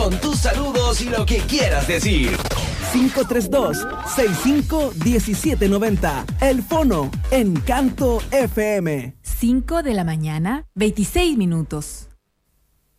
Con tus saludos y lo que quieras decir. 532-651790. El Fono, Encanto FM. 5 de la mañana, 26 minutos.